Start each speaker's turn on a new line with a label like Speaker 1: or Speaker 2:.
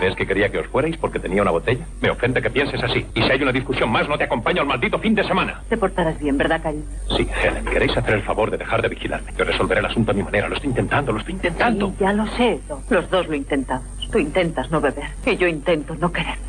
Speaker 1: ¿Es que quería que os fuerais porque tenía una botella? Me ofende que pienses así. Y si hay una discusión más, no te acompaño al maldito fin de semana.
Speaker 2: Te portarás bien, ¿verdad, cariño?
Speaker 1: Sí, Helen, queréis hacer el favor de dejar de vigilarme. Yo resolveré el asunto a mi manera. Lo estoy intentando.
Speaker 2: Sí, ya lo sé. Los dos lo intentamos. Tú intentas no beber y yo intento no querer.